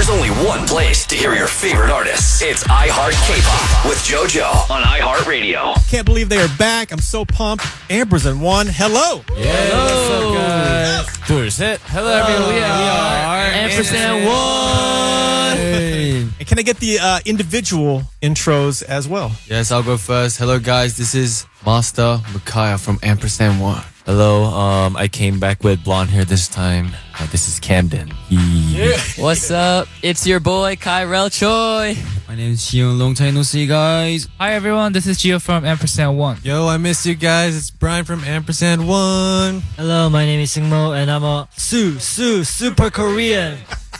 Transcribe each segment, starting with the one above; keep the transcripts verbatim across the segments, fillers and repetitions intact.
There's only one place to hear your favorite artists. It's iHeart K-Pop with JoJo on iHeartRadio. Can't believe they are back. I'm so pumped. Amber's in one. Hello. Yeah, hello. What's up, guys? 둘, 셋. Hello, everyone. We are Ampersand One. And can I get the uh, individual intros as well? Yes, I'll go first. Hello, guys. This is Master Micaiah from Ampersand One. Hello, um, I came back with blonde hair this time. Uh, this is Camden. Yeah. What's up? It's your boy, Kyrell Choi. My name is Xion. Long time no see, guys. Hi everyone, this is Gio from Ampersand One. Yo, I miss you guys. It's Brian from Ampersand One. Hello, my name is Singmo and I'm a Su Su Super Korean.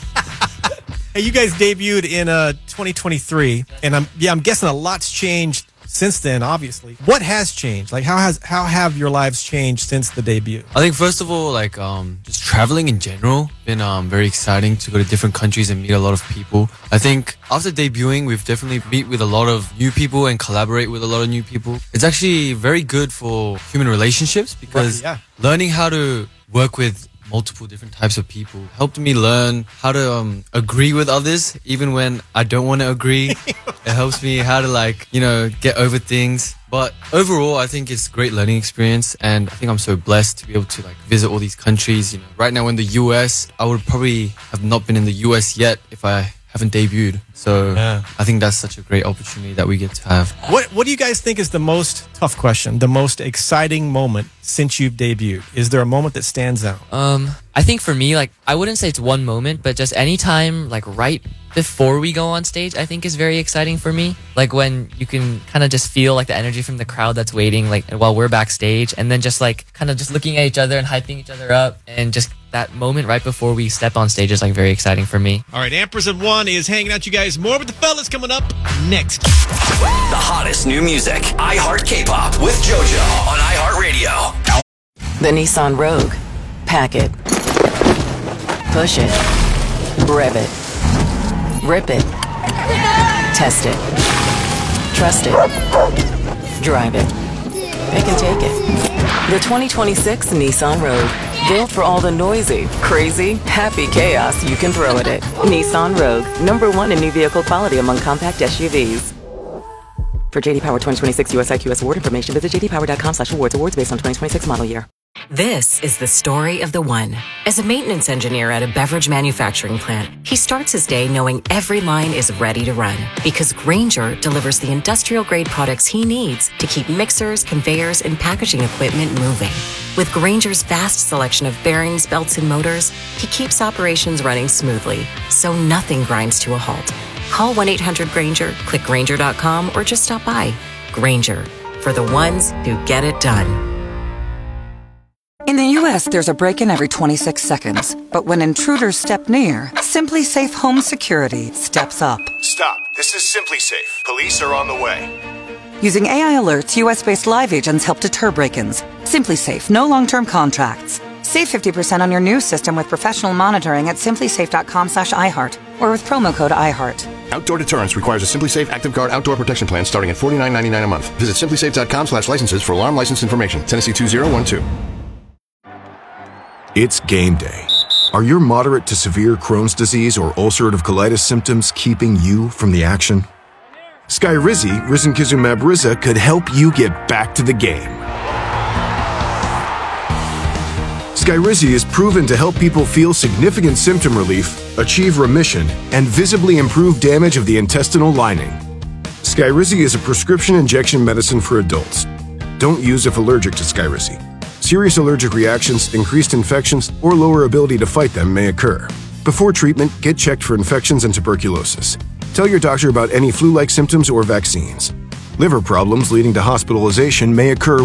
Hey, you guys debuted in uh, twenty twenty-three, and I'm yeah, I'm guessing a lot's changed since then. Obviously, what has changed? Like, how has how have your lives changed since the debut? I think first of all, like um, just traveling in general, been um very exciting to go to different countries and meet a lot of people. I think after debuting, we've definitely meet with a lot of new people and collaborate with a lot of new people. It's actually very good for human relationships because Right, yeah. learning how to work with multiple different types of people helped me learn how to um, agree with others even when I don't want to agree. It helps me how to like, you know, get over things. But overall, I think it's a great learning experience, and I think I'm so blessed to be able to like visit all these countries. You know, right now in the U S, I would probably have not been in the U S yet if I haven't debuted. So Yeah. I think that's such a great opportunity that we get to have. What What do you guys think is the most tough question, the most exciting moment since you've debuted? Is there a moment that stands out? Um, I think for me, like, I wouldn't say it's one moment, but just any time, like, right before we go on stage, I think is very exciting for me. Like, when you can kind of just feel, like, the energy from the crowd that's waiting, like, while we're backstage, and then just, like, kind of just looking at each other and hyping each other up, and just that moment right before we step on stage is, like, very exciting for me. All right, Ampersand One is hanging out, you guys. More with the fellas coming up next. The hottest new music. iHeart K-Pop with JoJo on iHeartRadio. The Nissan Rogue. Pack it. Push it. Rev it. Rip it. Test it. Trust it. Drive it. Pick and take it. The twenty twenty-six Nissan Rogue. Built for all the noisy, crazy, happy chaos you can throw at it. Nissan Rogue. Number one in new vehicle quality among compact S U Vs. For J D Power twenty twenty-six U S I Q S award information, visit j d power dot com slash awards. Awards based on twenty twenty-six model year. This is the story of the one. As a maintenance engineer at a beverage manufacturing plant, he starts his day knowing every line is ready to run because Grainger delivers the industrial-grade products he needs to keep mixers, conveyors, and packaging equipment moving. With Grainger's vast selection of bearings, belts, and motors, he keeps operations running smoothly, so nothing grinds to a halt. Call one eight hundred Grainger, click Grainger dot com, or just stop by. Grainger, for the ones who get it done. In the U S, there's a break-in every twenty-six seconds. But when intruders step near, Simply Safe Home Security steps up. Stop. This is Simply Safe. Police are on the way. Using A I alerts, U S-based live agents help deter break-ins. Simply Safe, no long-term contracts. Save fifty percent on your new system with professional monitoring at simply safe dot com slash iHeart or with promo code iHeart. Outdoor deterrence requires a Simply Safe Active Guard outdoor protection plan starting at forty-nine ninety-nine a month. Visit simply safe dot com slash licenses for alarm license information. Tennessee two zero one two. It's game day. Are your moderate to severe Crohn's disease or ulcerative colitis symptoms keeping you from the action? Skyrizi, risankizumab Riza, could help you get back to the game. Skyrizi is proven to help people feel significant symptom relief, achieve remission, and visibly improve damage of the intestinal lining. Skyrizi is a prescription injection medicine for adults. Don't use if allergic to Skyrizi. Serious allergic reactions, increased infections, or lower ability to fight them may occur. Before treatment, get checked for infections and tuberculosis. Tell your doctor about any flu-like symptoms or vaccines. Liver problems leading to hospitalization may occur